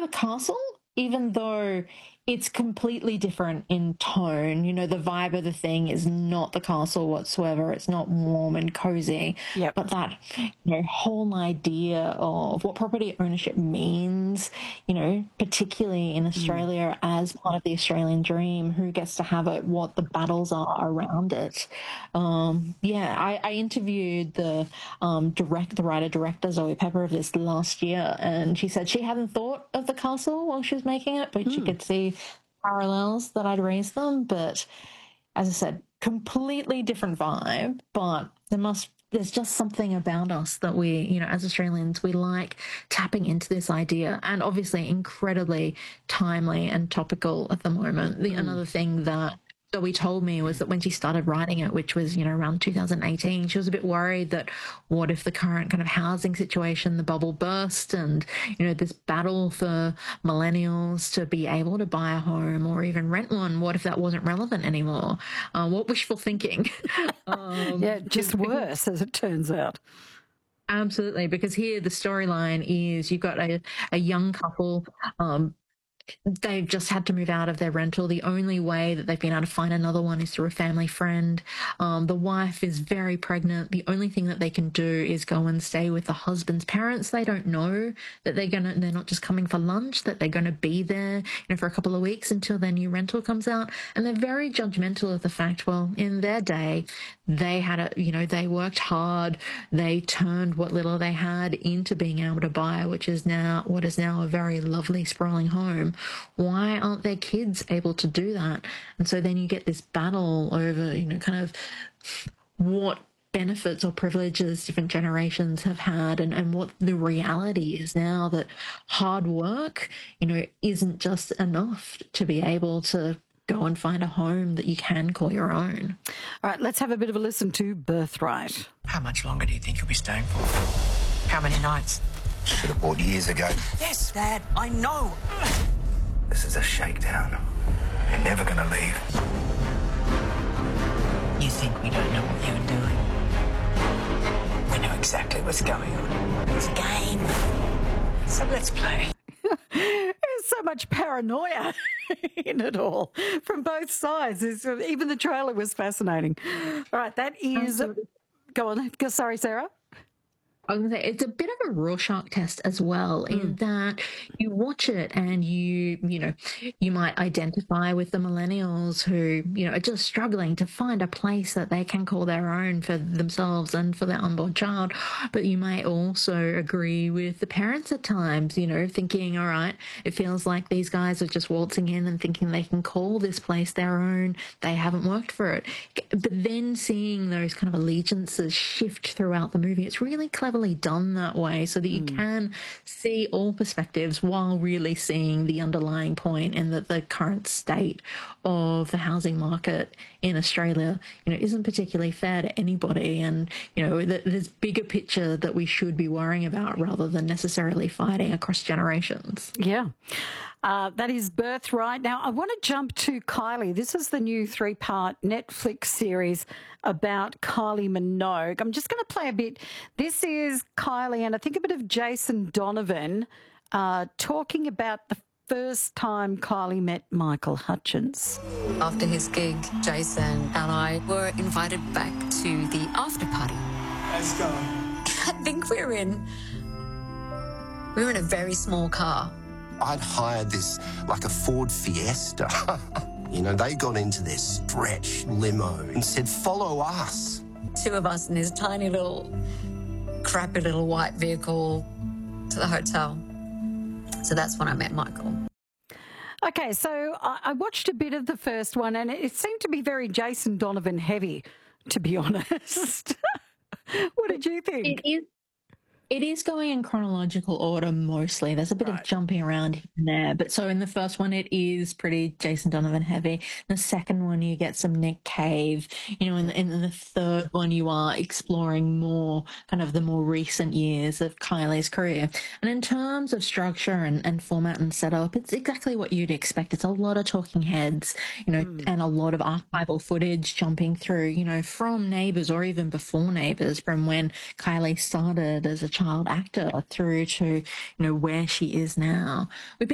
the castle, even though it's completely different in tone. You know, the vibe of the thing is not the castle whatsoever. It's not warm and cozy. Yep. But that, whole idea of what property ownership means, particularly in Australia as part of the Australian dream, who gets to have it, what the battles are around it. I interviewed the writer-director Zoe Pepper of this last year, and she said she hadn't thought of the castle while she was making it, but she could see parallels that I'd raised them. But as I said, completely different vibe, but there's just something about us that we, as Australians, we like tapping into this idea, and obviously incredibly timely and topical at the moment. Another thing that Zoe told me was that when she started writing it, which was, around 2018, she was a bit worried that what if the current kind of housing situation, the bubble burst, and, this battle for millennials to be able to buy a home or even rent one, what if that wasn't relevant anymore? What wishful thinking. Yeah, just worse, as it turns out. Absolutely, because here the storyline is you've got a young couple. They've just had to move out of their rental. The only way that they've been able to find another one is through a family friend. The wife is very pregnant. The only thing that they can do is go and stay with the husband's parents. They don't know that they're not just coming for lunch, that they're going to be there, for a couple of weeks until their new rental comes out. And they're very judgmental of the fact, well, in their day, they had they worked hard. They turned what little they had into being able to buy, what is now a very lovely sprawling home. Why aren't their kids able to do that? And so then you get this battle over, kind of what benefits or privileges different generations have had, and what the reality is now that hard work, isn't just enough to be able to go and find a home that you can call your own. All right, let's have a bit of a listen to Birthright. How much longer do you think you'll be staying for? How many nights? Should have bought years ago. Yes, Dad, I know. This is a shakedown. You're never going to leave. You think we don't know what you're doing? We know exactly what's going on. It's a game. So let's play. There's so much paranoia in it all from both sides. Even the trailer was fascinating. All right, that is... Go on. Sorry, Sarah. I was going to say, it's a bit of a Rorschach test as well, in that you watch it and you might identify with the millennials who, are just struggling to find a place that they can call their own for themselves and for their unborn child. But you may also agree with the parents at times, thinking, all right, it feels like these guys are just waltzing in and thinking they can call this place their own. They haven't worked for it. But then seeing those kind of allegiances shift throughout the movie, it's really cleverly done that way, so that you can see all perspectives while really seeing the underlying point, and that the current state of the housing market in Australia, isn't particularly fair to anybody, and there's bigger picture that we should be worrying about rather than necessarily fighting across generations. Yeah. That is Birthright. Now, I want to jump to Kylie. This is the new 3-part Netflix series about Kylie Minogue. I'm just going to play a bit. This is Kylie and I think a bit of Jason Donovan talking about the first time Kylie met Michael Hutchence. After his gig, Jason and I were invited back to the after party. Let's go. I think we were in a very small car. I'd hired this, like a Ford Fiesta. They got into their stretch limo and said, follow us. Two of us in this tiny little, crappy little white vehicle to the hotel. So that's when I met Michael. Okay, so I watched a bit of the first one and it seemed to be very Jason Donovan heavy, to be honest. What did you think? It is going in chronological order mostly. There's a bit of jumping around here and there. But so in the first one, it is pretty Jason Donovan heavy. In the second one, you get some Nick Cave. In the third one, you are exploring more kind of the more recent years of Kylie's career. And in terms of structure and format and setup, it's exactly what you'd expect. It's a lot of talking heads, and a lot of archival footage jumping through, from Neighbours or even before Neighbours, from when Kylie started as a child actor through to, where she is now. We've been